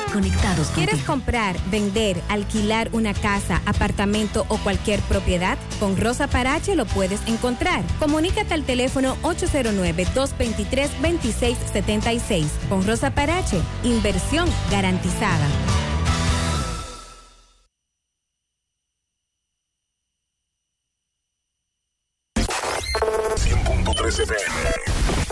conectados ¿Quieres contigo. comprar, vender, alquilar una casa, apartamento o cualquier propiedad? Con Rosa Parache lo puedes encontrar. Comunícate al teléfono 809-223-2676. Con Rosa Parache, inversión garantizada. 100.3 FM.